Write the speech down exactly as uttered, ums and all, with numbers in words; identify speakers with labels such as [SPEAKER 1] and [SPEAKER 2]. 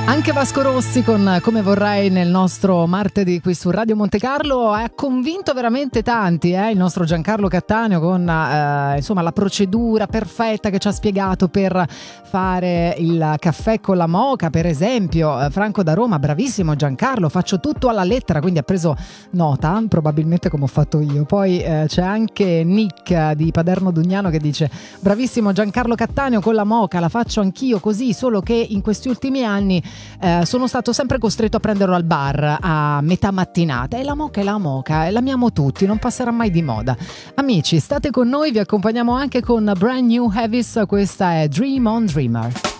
[SPEAKER 1] Anche Vasco Rossi con Come vorrei nel nostro martedì qui su Radio Monte Carlo ha convinto veramente tanti, eh? Il nostro Giancarlo Cattaneo con eh, insomma la procedura perfetta che ci ha spiegato per fare il caffè con la moka, per esempio. eh, Franco da Roma, bravissimo Giancarlo, faccio tutto alla lettera, quindi ha preso nota probabilmente come ho fatto io. Poi eh, c'è anche Nick di Paderno Dugnano che dice bravissimo Giancarlo Cattaneo con la moka, la faccio anch'io così, solo che in questi ultimi anni Eh, sono stato sempre costretto a prenderlo al bar a metà mattinata e la moka è la moka, e l'amiamo tutti, non passerà mai di moda. Amici, state con noi, vi accompagniamo anche con Brand New Heavis, questa è Dream on Dreamer.